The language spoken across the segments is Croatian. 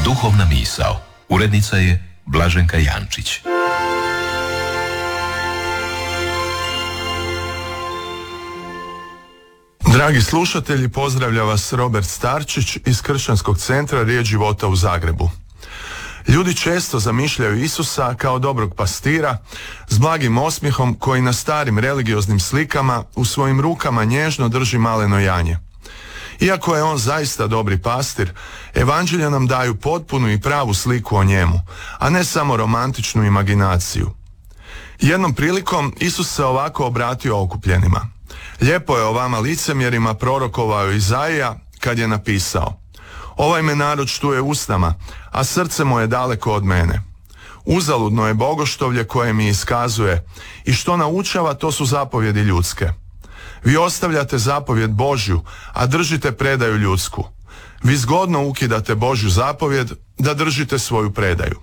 Duhovna misao. Urednica je Blaženka Jančić. Dragi slušatelji, pozdravlja vas Robert Starčić iz Kršćanskog centra Riječ života u Zagrebu. Ljudi često zamišljaju Isusa kao dobrog pastira s blagim osmijehom koji na starim religioznim slikama u svojim rukama nježno drži maleno janje. Iako je on zaista dobri pastir, evanđelja nam daju potpunu i pravu sliku o njemu, a ne samo romantičnu imaginaciju. Jednom prilikom Isus se ovako obratio okupljenima. Lijepo je o vama licemjerima prorokovao Izaija kad je napisao: ovaj me narod štuje usnama, a srce mu je daleko od mene. Uzaludno je bogoštovlje koje mi iskazuje i što naučava, to su zapovjedi ljudske. Vi ostavljate zapovjed Božju, a držite predaju ljudsku. Vi zgodno ukidate Božju zapovjed da držite svoju predaju.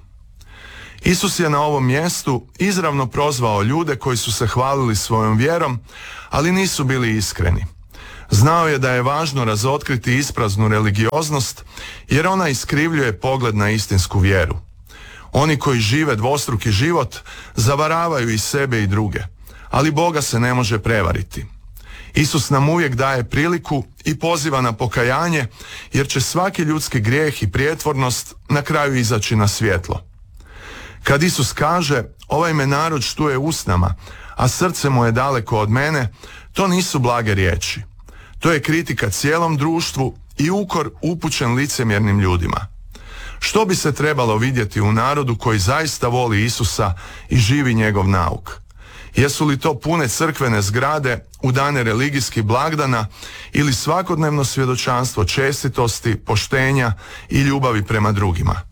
Isus je na ovom mjestu izravno prozvao ljude koji su se hvalili svojom vjerom, ali nisu bili iskreni. Znao je da je važno razotkriti ispraznu religioznost, jer ona iskrivljuje pogled na istinsku vjeru. Oni koji žive dvostruki život zavaravaju i sebe i druge, ali Boga se ne može prevariti. Isus nam uvijek daje priliku i poziva na pokajanje, jer će svaki ljudski grijeh i prijetvornost na kraju izaći na svjetlo. Kad Isus kaže: ovaj me narod štuje usnama, a srce mu je daleko od mene, to nisu blage riječi. To je kritika cijelom društvu i ukor upućen licemjernim ljudima. Što bi se trebalo vidjeti u narodu koji zaista voli Isusa i živi njegov nauk? Jesu li to pune crkvene zgrade u dane religijskih blagdana ili svakodnevno svjedočanstvo čestitosti, poštenja i ljubavi prema drugima?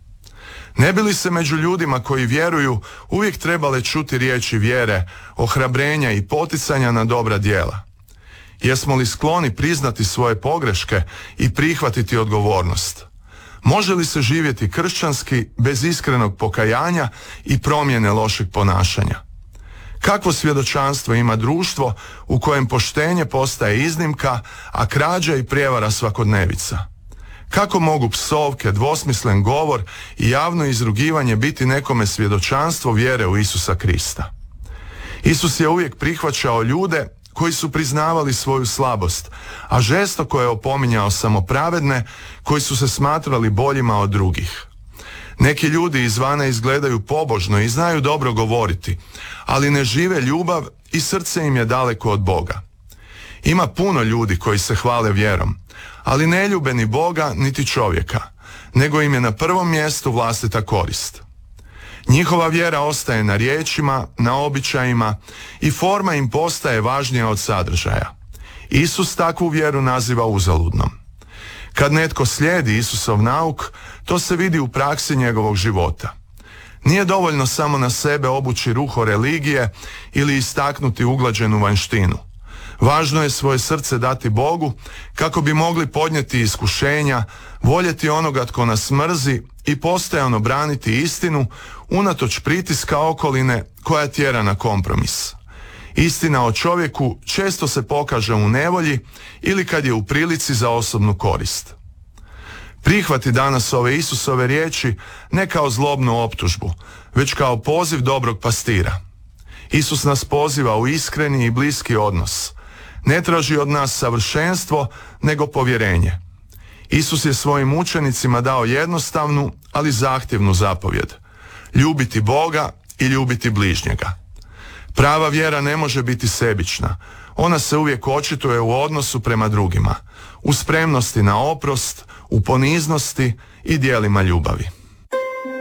Ne bi li se među ljudima koji vjeruju uvijek trebale čuti riječi vjere, ohrabrenja i poticanja na dobra djela? Jesmo li skloni priznati svoje pogreške i prihvatiti odgovornost? Može li se živjeti kršćanski bez iskrenog pokajanja i promjene lošeg ponašanja? Kakvo svjedočanstvo ima društvo u kojem poštenje postaje iznimka, a krađa i prijevara svakodnevica? Kako mogu psovke, dvosmislen govor i javno izrugivanje biti nekome svjedočanstvo vjere u Isusa Krista? Isus je uvijek prihvaćao ljude koji su priznavali svoju slabost, a žestoko je opominjao samo pravedne koji su se smatrali boljima od drugih. Neki ljudi izvana izgledaju pobožno i znaju dobro govoriti, ali ne žive ljubav i srce im je daleko od Boga. Ima puno ljudi koji se hvale vjerom, ali ne ljube ni Boga niti čovjeka, nego im je na prvom mjestu vlastita korist. Njihova vjera ostaje na riječima, na običajima i forma im postaje važnija od sadržaja. Isus takvu vjeru naziva uzaludnom. Kad netko slijedi Isusov nauk, to se vidi u praksi njegovog života. Nije dovoljno samo na sebe obući ruho religije ili istaknuti uglađenu vanjštinu. Važno je svoje srce dati Bogu kako bi mogli podnijeti iskušenja, voljeti onoga tko nas mrzi i postojano braniti istinu unatoč pritiska okoline koja tjera na kompromis. Istina o čovjeku često se pokaže u nevolji ili kad je u prilici za osobnu korist. Prihvati danas ove Isusove riječi ne kao zlobnu optužbu, već kao poziv dobrog pastira. Isus nas poziva u iskreni i bliski odnos. Ne traži od nas savršenstvo, nego povjerenje. Isus je svojim učenicima dao jednostavnu, ali zahtjevnu zapovjed: ljubiti Boga i ljubiti bližnjega. Prava vjera ne može biti sebična. Ona se uvijek očituje u odnosu prema drugima, u spremnosti na oprost, u poniznosti i djelima ljubavi.